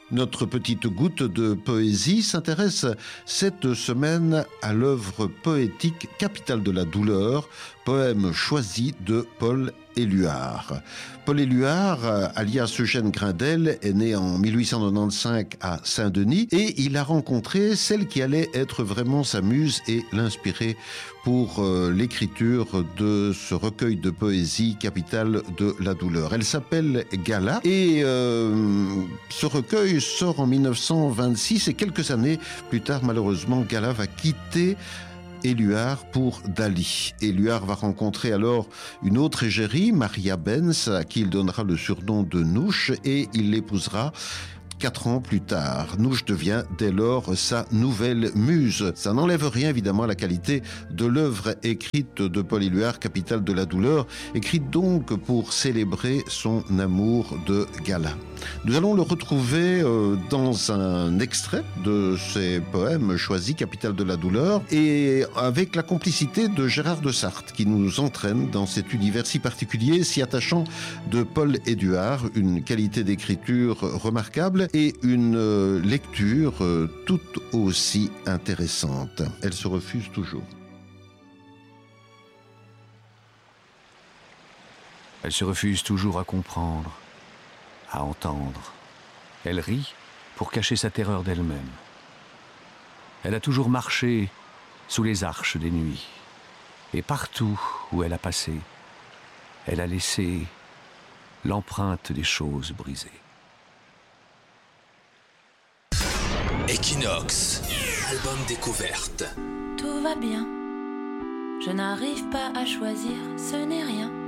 Notre petite goutte de poésie s'intéresse cette semaine à l'œuvre poétique Capitale de la douleur, poème choisi de Paul Éluard. Paul Éluard, alias Eugène Grindel, est né en 1895 à Saint-Denis et il a rencontré celle qui allait être vraiment sa muse et l'inspirer pour l'écriture de ce recueil de poésie Capitale de la douleur. Elle s'appelle Gala et ce recueil sort en 1926 et quelques années plus tard, malheureusement, Gala va quitter Éluard pour Dali. Éluard va rencontrer alors une autre égérie, Maria Benz, à qui il donnera le surnom de Nouche et il l'épousera 4 ans plus tard. Nouche devient dès lors sa nouvelle muse. Ça n'enlève rien évidemment à la qualité de l'œuvre écrite de Paul Éluard, Capitale de la douleur, écrite donc pour célébrer son amour de Gala. Nous allons le retrouver dans un extrait de ses poèmes choisis, Capitale de la douleur, et avec la complicité de Gérard de Sarthe qui nous entraîne dans cet univers si particulier, si attachant de Paul Éluard, une qualité d'écriture remarquable et une lecture tout aussi intéressante. Elle se refuse toujours. Elle se refuse toujours à comprendre, à entendre. Elle rit pour cacher sa terreur d'elle-même. Elle a toujours marché sous les arches des nuits. Et partout où elle a passé, elle a laissé l'empreinte des choses brisées. Equinox, album découverte. Tout va bien. Je n'arrive pas à choisir, ce n'est rien.